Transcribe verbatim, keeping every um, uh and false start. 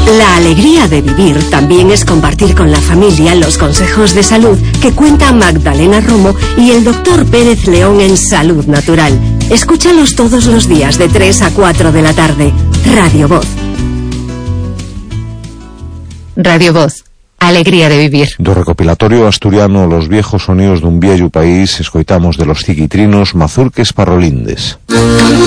La alegría de vivir también es compartir con la familia los consejos de salud que cuenta Magdalena Romo y el doctor Pérez León en Salud Natural. Escúchalos todos los días de tres a cuatro de la tarde. Radio Voz. Radio Voz. Alegría de vivir. Do recopilatorio asturiano Los viejos sonidos dun viejo país, escoitamos de los ciquitrinos Mazurques Parrolindes.